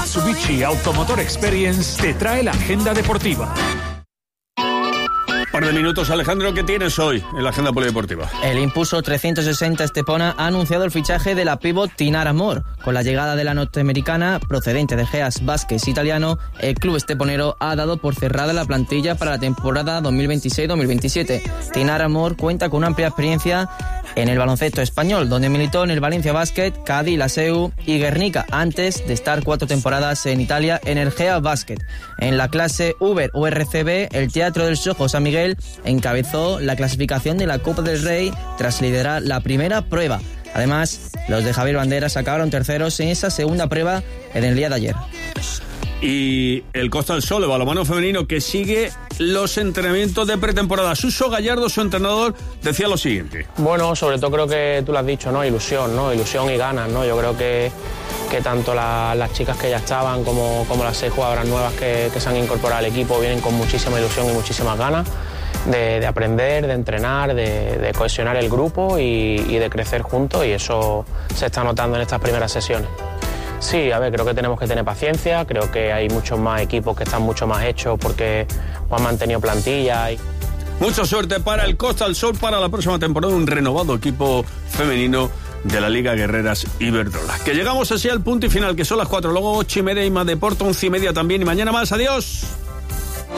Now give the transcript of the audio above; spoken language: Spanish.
Mitsubishi Automotor Experience te trae la agenda deportiva. Par de minutos, Alejandro, ¿qué tienes hoy en la agenda polideportiva? El Impulso 360 Estepona ha anunciado el fichaje de la pívot Tinara Moore. Con la llegada de la norteamericana, procedente de Geas Vázquez italiano, el club esteponero ha dado por cerrada la plantilla para la temporada 2026-2027. Tinara Moore cuenta con una amplia experiencia en el baloncesto español, donde militó en el Valencia Basket, Cádiz, la SEU y Guernica, antes de estar 4 temporadas en Italia en el Geas Basket. En la clase Uber URCB, el Teatro del Sojo San Miguel encabezó la clasificación de la Copa del Rey tras liderar la primera prueba. Además, los de Javier Banderas acabaron terceros en esa segunda prueba en el día de ayer. Y el Costa del Sol, el balonmano femenino, que sigue los entrenamientos de pretemporada. Suso Gallardo, su entrenador, decía lo siguiente. Bueno, sobre todo creo que tú lo has dicho, ¿no? Ilusión y ganas, ¿no? Yo creo que tanto las chicas que ya estaban como las 6 jugadoras nuevas que se han incorporado al equipo vienen con muchísima ilusión y muchísimas ganas de aprender, de entrenar, de cohesionar el grupo y de crecer juntos, y eso se está notando en estas primeras sesiones. Sí, a ver, creo que tenemos que tener paciencia, creo que hay muchos más equipos que están mucho más hechos porque han mantenido plantilla. Mucha suerte para el Costa del Sol para la próxima temporada, un renovado equipo femenino de la Liga Guerreras Iberdrola. Que llegamos así al punto y final, que son las 4, luego 8:30 y más deporte, 11:30 también, y mañana más. Adiós.